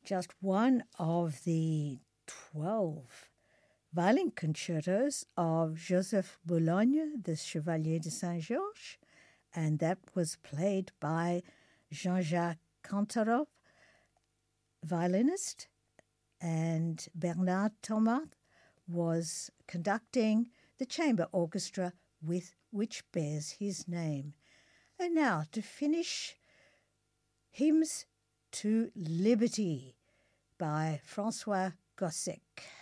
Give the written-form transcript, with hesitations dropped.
just one of the 12 violin concertos of Joseph Boulogne, the Chevalier de Saint-Georges, and that was played by Jean-Jacques Kantarov, violinist, and Bernard Thomas was conducting the chamber orchestra with which bears his name. And now to finish, Hymns to Liberty by Francois Gossec.